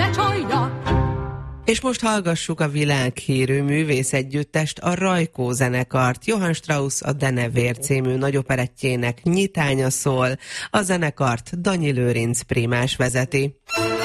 ne csaljak. És most hallgassuk a világhírű művészegyüttest, a Rajkó zenekart. Johann Strauss a Denevér című nagyoperettjének nyitánya szól. A zenekart Danyi Lőrinc prímás vezeti.